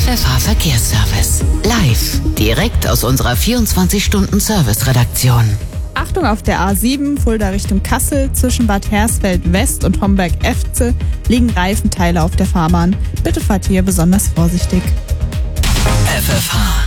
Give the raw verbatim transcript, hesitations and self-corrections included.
F F H Verkehrsservice. Live, direkt aus unserer vierundzwanzig-Stunden-Service-Redaktion. Achtung, auf der A sieben, Fulda Richtung Kassel, zwischen Bad Hersfeld West und Homberg-Efze liegen Reifenteile auf der Fahrbahn. Bitte fahrt hier besonders vorsichtig. F F H